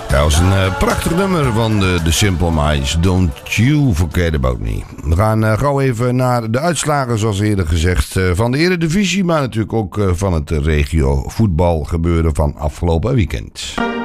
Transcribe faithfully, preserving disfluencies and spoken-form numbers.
Dat was een uh, prachtig nummer van de, de Simple Minds. Don't you forget about me. We gaan uh, gauw even naar de uitslagen, zoals eerder gezegd, uh, van de Eredivisie. Maar natuurlijk ook uh, van het regio voetbal gebeuren van afgelopen weekend.